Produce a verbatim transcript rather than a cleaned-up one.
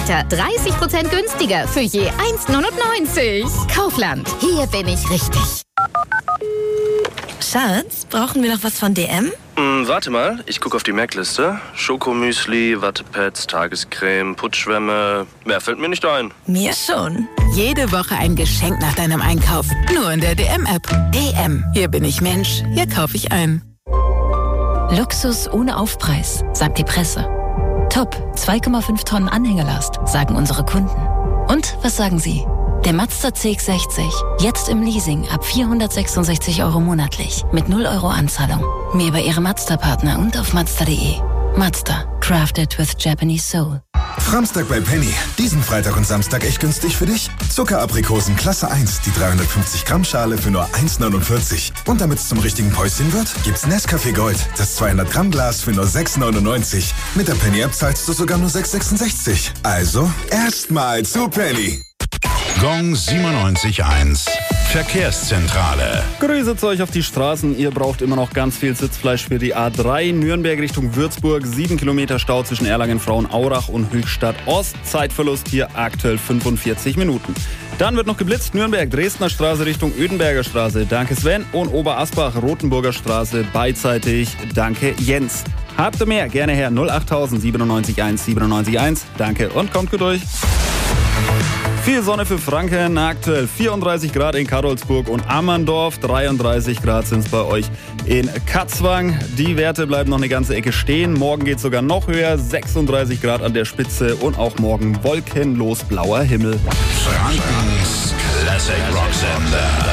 Liter. dreißig Prozent günstiger für je eins neunundneunzig. Kaufland, hier bin ich richtig. Schatz, brauchen wir noch was von D M? Hm, warte mal, ich gucke auf die Merkliste. Schokomüsli, Wattepads, Tagescreme, Putzschwämme. Mehr fällt mir nicht ein. Mir schon. Jede Woche ein Geschenk nach deinem Einkauf. Nur in der D M-App. D M. Hier bin ich Mensch. Hier kaufe ich ein. Luxus ohne Aufpreis, sagt die Presse. Top, zwei Komma fünf Tonnen Anhängelast, sagen unsere Kunden. Und was sagen Sie? Der Mazda C X sechzig, jetzt im Leasing ab vierhundertsechsundsechzig Euro monatlich, mit null Euro Anzahlung. Mehr bei Ihrem Mazda-Partner und auf Mazda punkt de. Mazda, crafted with Japanese soul. Framstag bei Penny. Diesen Freitag und Samstag echt günstig für dich? Zuckeraprikosen Klasse eins, die dreihundertfünfzig Gramm Schale für nur eins neunundvierzig. Und damit es zum richtigen Päuschen wird, gibt's Nescafé Gold, das zweihundert Gramm Glas für nur sechs neunundneunzig. Mit der Penny-App zahlst du sogar nur sechs sechsundsechzig. Also, erstmal zu Penny. Gong siebenundneunzig Komma eins. Verkehrszentrale. Grüße zu euch auf die Straßen. Ihr braucht immer noch ganz viel Sitzfleisch für die A drei. Nürnberg Richtung Würzburg. sieben Kilometer Stau zwischen Erlangen, Frauenaurach und Höchstadt Ost. Zeitverlust hier aktuell fünfundvierzig Minuten. Dann wird noch geblitzt. Nürnberg, Dresdner Straße Richtung Ödenberger Straße. Danke Sven. Und Oberasbach, Rotenburger Straße beidseitig. Danke Jens. Habt ihr mehr? Gerne her. null achttausend siebenundneunzig eins siebenundneunzig eins. Danke und kommt gut durch. Viel Sonne für Franken, aktuell vierunddreißig Grad in Karolsburg und Ammerndorf, dreiunddreißig Grad sind es bei euch in Katzwang. Die Werte bleiben noch eine ganze Ecke stehen, morgen geht es sogar noch höher, sechsunddreißig Grad an der Spitze und auch morgen wolkenlos blauer Himmel. Frankens Classic Rock Sender.